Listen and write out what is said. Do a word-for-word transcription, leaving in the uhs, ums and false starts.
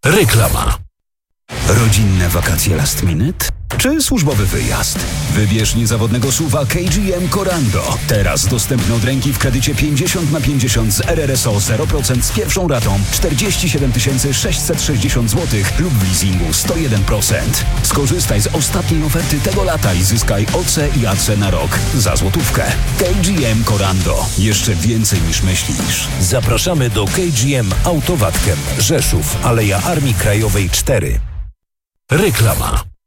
Reklama. Rodzinne wakacje last minute? Czy służbowy wyjazd? Wybierz niezawodnego suwa K G M Corando. Teraz dostępny od ręki w kredycie pięćdziesiąt na pięćdziesiąt z R R S O zero procent z pierwszą ratą czterdzieści siedem tysięcy sześćset sześćdziesiąt złotych lub w leasingu sto jeden procent. Skorzystaj z ostatniej oferty tego lata i zyskaj O C i A C na rok za złotówkę. K G M Corando. Jeszcze więcej niż myślisz. Zapraszamy do K G M Autowatkiem. Rzeszów, Aleja Armii Krajowej cztery. Reklama.